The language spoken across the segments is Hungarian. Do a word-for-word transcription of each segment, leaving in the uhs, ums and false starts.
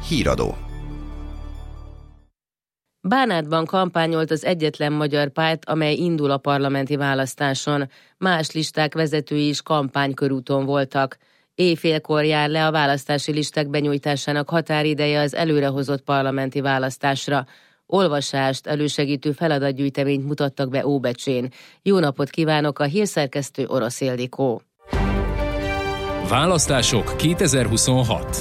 Híradó. Bánátban kampányolt az egyetlen magyar párt, amely indul a parlamenti választáson. Más listák vezetői is kampánykörúton voltak. Éjfélkor jár le a választási listák benyújtásának határideje az előrehozott parlamenti választásra. Olvasást elősegítő feladatgyűjteményt mutattak be Óbecsén. Jó napot kívánok, a hírszerkesztő Orosz Ildikó. Választások kétezer-huszonhat.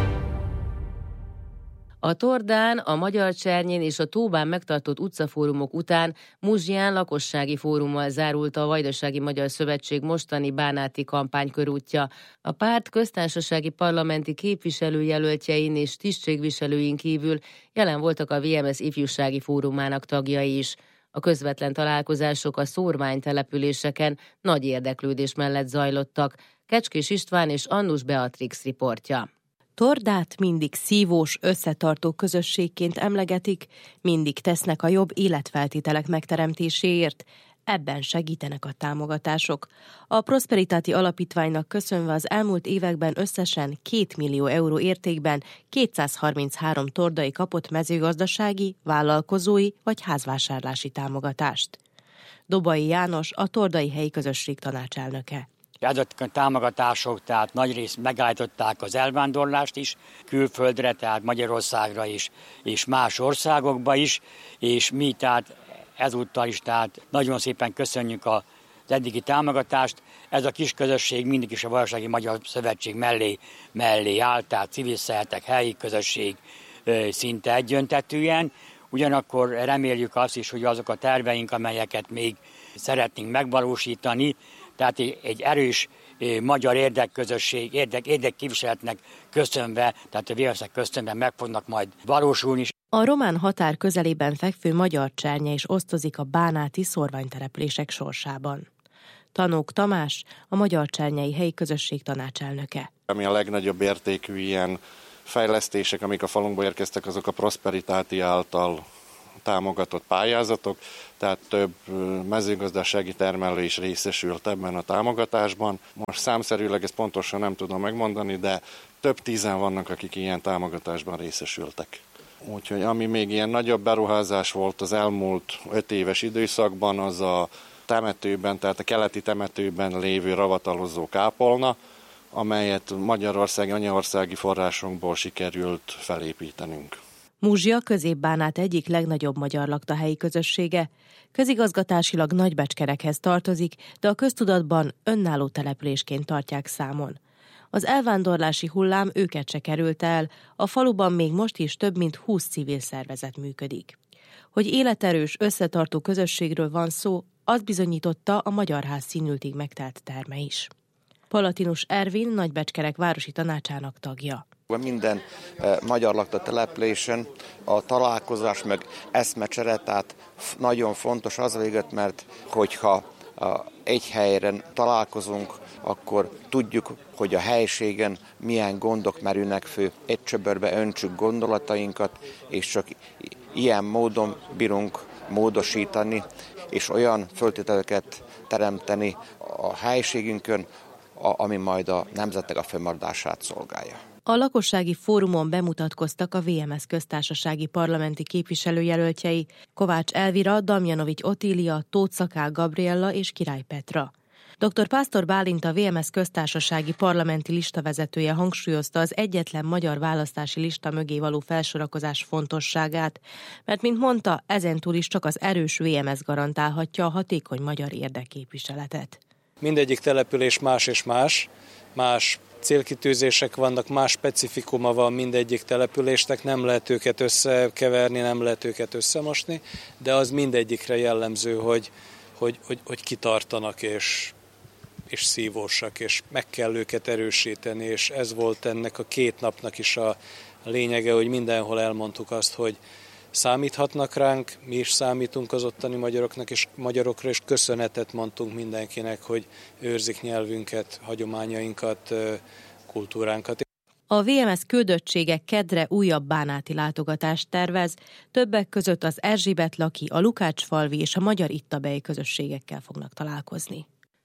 A Tordán, a Magyar Csernyén és a Tóbán megtartott utcafórumok után Muzsján lakossági fórummal zárult a Vajdasági Magyar Szövetség mostani bánáti kampánykörútja. A párt köztársasági parlamenti képviselőjelöltjein és tisztségviselőin kívül jelen voltak a vé em es ifjúsági fórumának tagjai is. A közvetlen találkozások a szórványtelepüléseken nagy érdeklődés mellett zajlottak. Kecskés István és Annus Beatrix riportja. Tordát mindig szívós, összetartó közösségként emlegetik, mindig tesznek a jobb életfeltételek megteremtéséért, ebben segítenek a támogatások. A Prosperitáti Alapítványnak köszönve az elmúlt években összesen két millió euró értékben kétszázharminchárom tordai kapott mezőgazdasági, vállalkozói vagy házvásárlási támogatást. Dobai János, a Tordai Helyi Közösség tanácselnöke. Ezek a támogatások tehát nagyrészt megállították az elvándorlást is külföldre, tehát Magyarországra is, és más országokba is, és mi tehát ezúttal is tehát nagyon szépen köszönjük az eddigi támogatást. Ez a kis közösség mindig is a Vajdasági Magyar Szövetség mellé, mellé állt, tehát civil szervezetek, helyi közösség szinte egyöntetűen. Ugyanakkor reméljük azt is, hogy azok a terveink, amelyeket még szeretnénk megvalósítani, tehát egy erős magyar érdekközösség, érdek, érdekképviseletnek köszönve, tehát a vé em es-nek köszönve meg fognak majd valósulni is. A román határ közelében fekvő Magyar Csernye is osztozik a bánáti szórványtelepülések sorsában. Tanók Tamás, a Magyar Csernyei Helyi Közösség tanácselnöke. Ami a legnagyobb értékű ilyen fejlesztések, amik a falunkba érkeztek, azok a Prosperitáti által támogatott pályázatok, tehát több mezőgazdasági termelő is részesült ebben a támogatásban. Most számszerűleg ezt pontosan nem tudom megmondani, de több tízen vannak, akik ilyen támogatásban részesültek. Úgyhogy ami még ilyen nagyobb beruházás volt az elmúlt öt éves időszakban, az a temetőben, tehát a keleti temetőben lévő ravatalozó kápolna, amelyet magyarországi, anyaországi forrásunkból sikerült felépítenünk. Muzsia Közép-Bánát egyik legnagyobb magyar laktahelyi közössége. Közigazgatásilag Nagybecskerekhez tartozik, de a köztudatban önálló településként tartják számon. Az elvándorlási hullám őket se került el, a faluban még most is több mint húsz civil szervezet működik. Hogy életerős, összetartó közösségről van szó, azt bizonyította a Magyarház színültig megtelt terme is. Palatinus Ervin Nagybecskerek városi tanácsának tagja. Minden eh, magyar lakta településen a találkozás meg eszmecsere, tehát nagyon fontos az véget, mert hogyha uh, egy helyen találkozunk, akkor tudjuk, hogy a helységen milyen gondok merülnek fő, egy csöbörbe öntsük gondolatainkat, és csak ilyen módon bírunk módosítani, és olyan föltételeket teremteni a helységünkön, ami majd a nemzetnek a fönnmaradását szolgálja. A lakossági fórumon bemutatkoztak a vé em es köztársasági parlamenti képviselőjelöltjei, Kovács Elvira, Damjanovics Otília, Tóth Szakál Gabriella és Király Petra. doktor Pásztor Bálint, a vé em es köztársasági parlamenti listavezetője hangsúlyozta az egyetlen magyar választási lista mögé való felsorakozás fontosságát, mert, mint mondta, ezentúl is csak az erős vé em es garantálhatja a hatékony magyar érdekképviseletet. Mindegyik település más és más, más célkitűzések vannak, más specifikuma van mindegyik településnek, nem lehet őket összekeverni, nem lehet őket összemosni, de az mindegyikre jellemző, hogy, hogy, hogy, hogy kitartanak és, és szívósak, és meg kell őket erősíteni, és ez volt ennek a két napnak is a lényege, hogy mindenhol elmondtuk azt, hogy számíthatnak ránk, mi is számítunk az ottani magyaroknak és magyarokra, és köszönetet mondtunk mindenkinek, hogy őrzik nyelvünket, hagyományainkat, kultúránkat. A vé em es küldöttsége kedre újabb bánáti látogatást tervez, többek között az Erzsébetlaki, a Lukácsfalvi és a magyar ittabei közösségekkel fognak találkozni.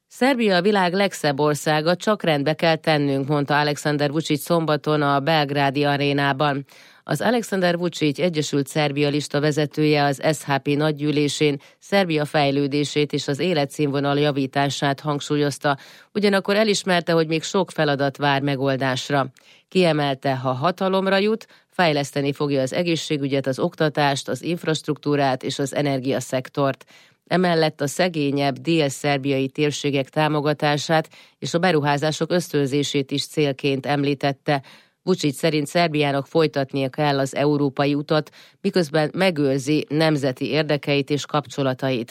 Szerbia a világ legszebb országa, csak rendbe kell tennünk, mondta Aleksandar Vučić szombaton a belgrádi arénában. Az Aleksandar Vučić Egyesült Szerbia lista vezetője az es há pé nagygyűlésén Szerbia fejlődését és az életszínvonal javítását hangsúlyozta, ugyanakkor elismerte, hogy még sok feladat vár megoldásra. Kiemelte, ha hatalomra jut, fejleszteni fogja az egészségügyet, az oktatást, az infrastruktúrát és az energiaszektort. Emellett a szegényebb dél-szerbiai térségek támogatását és a beruházások ösztönzését is célként említette. Vučić szerint Szerbiának folytatnia kell az európai utat, miközben megőrzi nemzeti érdekeit és kapcsolatait.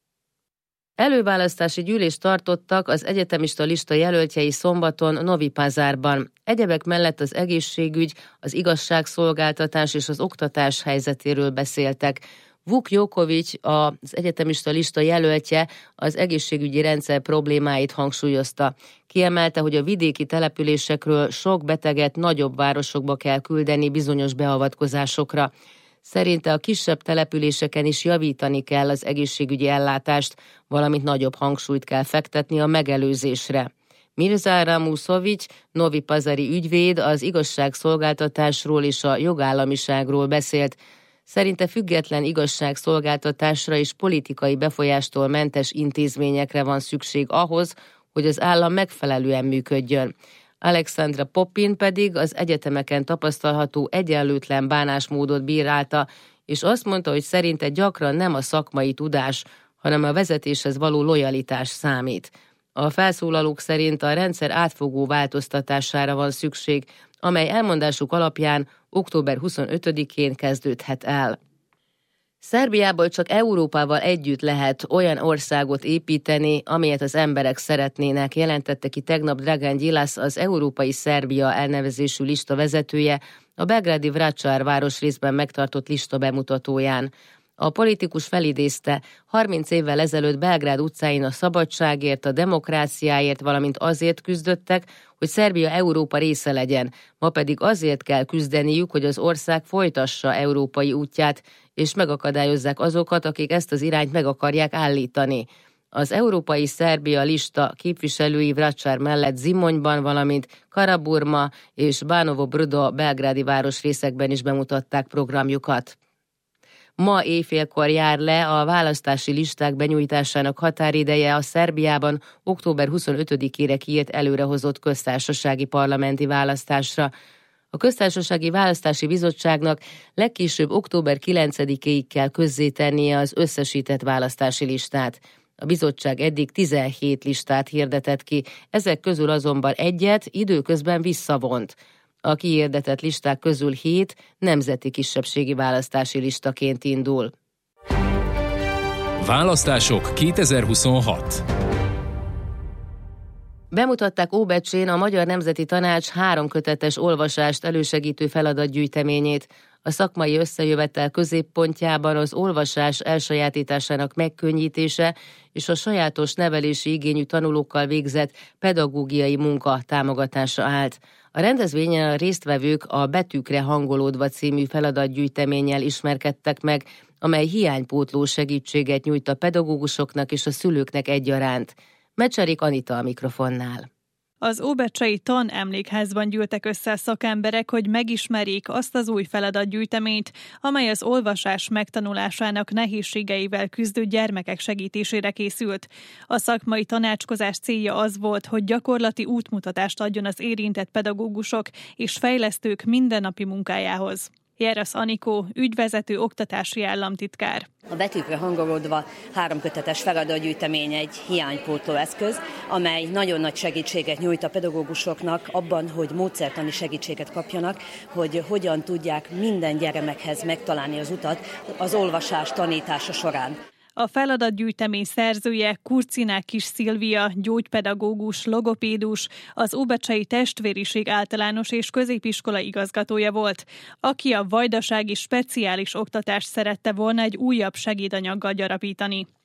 Előválasztási gyűlést tartottak az egyetemista lista jelöltjei szombaton Novi Pazarban. Egyebek mellett az egészségügy, az igazságszolgáltatás és az oktatás helyzetéről beszéltek. Vuk Joković, az egyetemista lista jelöltje, az egészségügyi rendszer problémáit hangsúlyozta. Kiemelte, hogy a vidéki településekről sok beteget nagyobb városokba kell küldeni bizonyos beavatkozásokra. Szerinte a kisebb településeken is javítani kell az egészségügyi ellátást, valamint nagyobb hangsúlyt kell fektetni a megelőzésre. Mirza Ramusović, Novi Pazari ügyvéd, az igazságszolgáltatásról és a jogállamiságról beszélt. Szerinte független igazságszolgáltatásra és politikai befolyástól mentes intézményekre van szükség ahhoz, hogy az állam megfelelően működjön. Alexandra Popin pedig az egyetemeken tapasztalható egyenlőtlen bánásmódot bírálta, és azt mondta, hogy szerinte gyakran nem a szakmai tudás, hanem a vezetéshez való lojalitás számít. A felszólalók szerint a rendszer átfogó változtatására van szükség, amely elmondásuk alapján október huszonötödikén kezdődhet el. Szerbiából csak Európával együtt lehet olyan országot építeni, amelyet az emberek szeretnének, jelentette ki tegnap Dragan Đilas, az Európai Szerbia elnevezésű lista vezetője, a belgrádi Vračar városrészben megtartott lista bemutatóján. A politikus felidézte, harminc évvel ezelőtt Belgrád utcáin a szabadságért, a demokráciáért, valamint azért küzdöttek, hogy Szerbia Európa része legyen, ma pedig azért kell küzdeniük, hogy az ország folytassa európai útját, és megakadályozzák azokat, akik ezt az irányt meg akarják állítani. Az Európai Szerbia lista képviselői Vračar mellett Zimonyban, valamint Karaburma és Banovo Brdo belgrádi városrészekben is bemutatták programjukat. Ma éjfélkor jár le a választási listák benyújtásának határideje a Szerbiában október huszonötödikére kiírt előrehozott köztársasági parlamenti választásra. A Köztársasági Választási Bizottságnak legkésőbb október kilencedikéig kell közzétennie az összesített választási listát. A bizottság eddig tizenhét listát hirdetett ki, ezek közül azonban egyet időközben visszavont. A kihirdetett listák közül hét nemzeti kisebbségi választási listaként indul. Választások kétezer-huszonhat. Bemutatták Óbecsén a Magyar Nemzeti Tanács három kötetes olvasást elősegítő feladatgyűjteményét. A szakmai összejövetel középpontjában az olvasás elsajátításának megkönnyítése és a sajátos nevelési igényű tanulókkal végzett pedagógiai munka támogatása állt. A rendezvényen a résztvevők a Betűkre hangolódva című feladatgyűjteménnyel ismerkedtek meg, amely hiánypótló segítséget nyújt a pedagógusoknak és a szülőknek egyaránt. Mecserik Anita a mikrofonnál. Az óbecsei tanemlékházban gyűltek össze a szakemberek, hogy megismerjék azt az új feladatgyűjteményt, amely az olvasás megtanulásának nehézségeivel küzdő gyermekek segítésére készült. A szakmai tanácskozás célja az volt, hogy gyakorlati útmutatást adjon az érintett pedagógusok és fejlesztők mindennapi munkájához. Jerasz Anikó, ügyvezető oktatási államtitkár. A Betűkre hangolódva három kötetes feladatgyűjtemény egy hiánypótló eszköz, amely nagyon nagy segítséget nyújt a pedagógusoknak abban, hogy módszertani segítséget kapjanak, hogy hogyan tudják minden gyermekhez megtalálni az utat az olvasás tanítása során. A feladatgyűjtemény szerzője Kurcinák Kis Szilvia, gyógypedagógus, logopédus, az Óbecsei Testvériség Általános és Középiskola igazgatója volt, aki a vajdasági speciális oktatást szerette volna egy újabb segédanyaggal gyarapítani.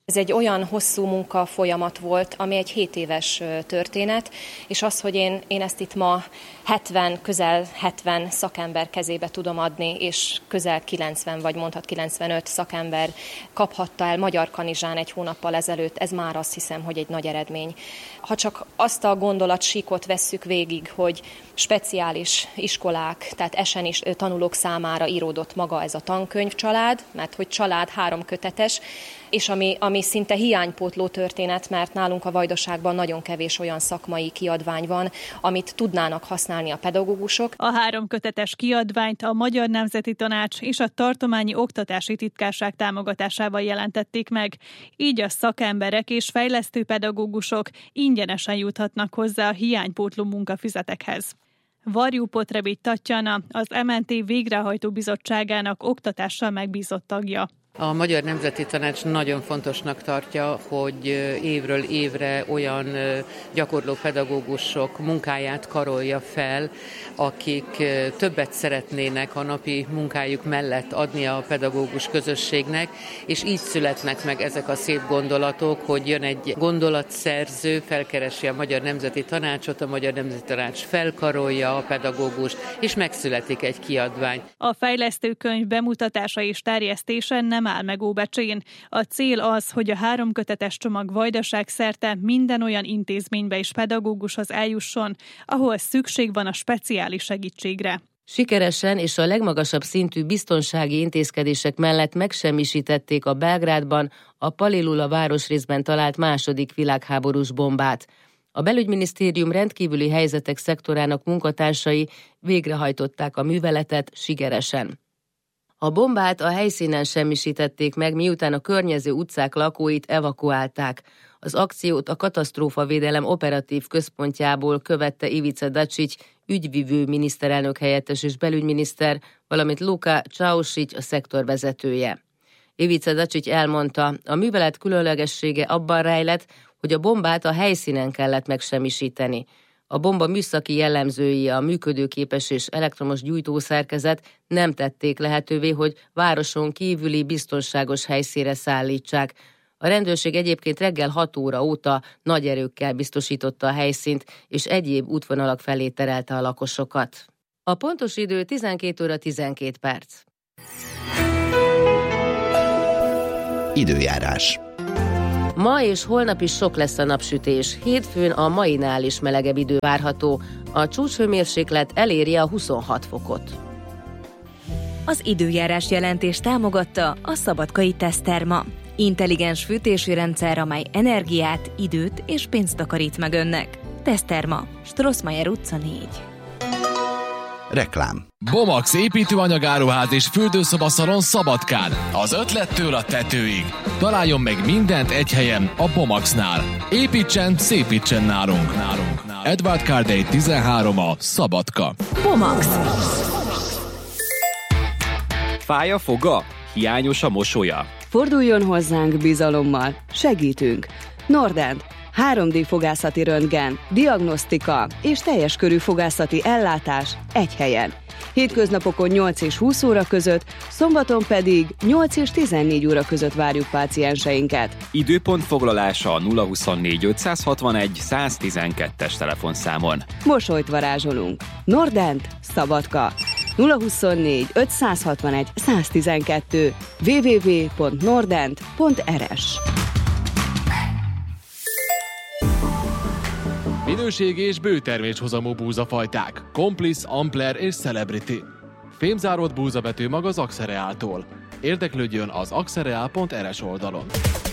Ez egy olyan hosszú munka folyamat volt, ami egy hét éves történet, és az, hogy én, én ezt itt ma hetven, közel hetven szakember kezébe tudom adni, és közel kilencven, vagy mondhat kilencvenöt szakember kaphatta el Magyar Kanizsán egy hónappal ezelőtt, ez már azt hiszem, hogy egy nagy eredmény. Ha csak azt a gondolatsíkot vesszük végig, hogy speciális iskolák, tehát esen is tanulók számára íródott maga ez a tankönyvcsalád, mert hogy család három kötetes, és ami, ami szinte hiánypótló történet, mert nálunk a Vajdaságban nagyon kevés olyan szakmai kiadvány van, amit tudnának használni a pedagógusok. A három kötetes kiadványt a Magyar Nemzeti Tanács és a Tartományi Oktatási Titkárság támogatásával jelentették meg. Így a szakemberek és fejlesztő pedagógusok ingyenesen juthatnak hozzá a hiánypótló munkafüzetekhez. Varjú Potrevics Tatjana, az em en té végrehajtó bizottságának oktatással megbízott tagja. A Magyar Nemzeti Tanács nagyon fontosnak tartja, hogy évről évre olyan gyakorló pedagógusok munkáját karolja fel, akik többet szeretnének a napi munkájuk mellett adni a pedagógus közösségnek, és így születnek meg ezek a szép gondolatok, hogy jön egy gondolatszerző, felkeresi a Magyar Nemzeti Tanácsot, a Magyar Nemzeti Tanács felkarolja a pedagógust, és megszületik egy kiadvány. A fejlesztőkönyv bemutatása és terjesztése nem áll meg óbecsén. A cél az, hogy a három kötetes csomag Vajdaság szerte minden olyan intézménybe és pedagógushoz eljusson, ahol szükség van a speciális segítségre. Sikeresen és a legmagasabb szintű biztonsági intézkedések mellett megsemmisítették a Belgrádban, a Palilula városrészben talált második világháborús bombát. A belügyminisztérium rendkívüli helyzetek szektorának munkatársai végrehajtották a műveletet sikeresen. A bombát a helyszínen semmisítették meg, miután a környező utcák lakóit evakuálták. Az akciót a katasztrófavédelem operatív központjából követte Ivica Dačić, ügyvivő miniszterelnök helyettes és belügyminiszter, valamint Luka Čaušić, a szektor vezetője. Ivica Dačić elmondta, a művelet különlegessége abban rejlett, hogy a bombát a helyszínen kellett megsemmisíteni. A bomba műszaki jellemzői, a működőképes és elektromos gyújtószerkezet nem tették lehetővé, hogy városon kívüli biztonságos helyszínre szállítsák. A rendőrség egyébként reggel hat óra óta nagy erőkkel biztosította a helyszínt, és egyéb útvonalak felé terelte a lakosokat. A pontos idő tizenkét óra tizenkét perc. Időjárás. Ma és holnap is sok lesz a napsütés. Hétfőn a mainál is melegebb idő várható. A csúcshőmérséklet eléri a huszonhat fokot. Az időjárás jelentés támogatta a Szabadkai Teszterma. Intelligens fűtési rendszer, amely energiát, időt és pénzt takarít meg önnek. Teszterma, Strossmayer utca négy. Reklám. Bomax építőanyagáruház és fürdőszobaszalon Szabadkán. Az ötlettől a tetőig. Találjon meg mindent egy helyen, a Bomaxnál. Építsen, szépítsen nálunk. nálunk. Edward Cardey tizenhárom a Szabadka. Bomax. Fáj a foga? Hiányos a mosolya? Forduljon hozzánk bizalommal. Segítünk. Nordent. három dé fogászati röntgen, diagnosztika és teljes körű fogászati ellátás egy helyen. Hétköznapokon nyolc és húsz óra között, szombaton pedig nyolc és tizennégy óra között várjuk pácienseinket. Időpont foglalása a nulla huszonnégy ötszázhatvanegy száztizenkettes telefonszámon. Mosolyt varázsolunk. Nordent, Szabadka. nulla huszonnégy ötszázhatvanegy száztizenkettő double-u double-u double-u pont nordent pont r s. Minőségi és bőterméshozamú búzafajták. Complice, Ampler és Celebrity. Fémzáródott búzabető mag az Axereáltól. Érdeklődjön az axereál pont r s oldalon.